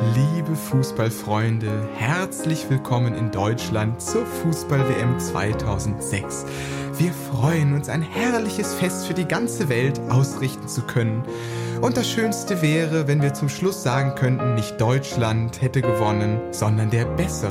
Liebe Fußballfreunde, herzlich willkommen in Deutschland zur Fußball-WM 2006. Wir freuen uns, ein herrliches Fest für die ganze Welt ausrichten zu können. Und das Schönste wäre, wenn wir zum Schluss sagen könnten, nicht Deutschland hätte gewonnen, sondern der Bessere.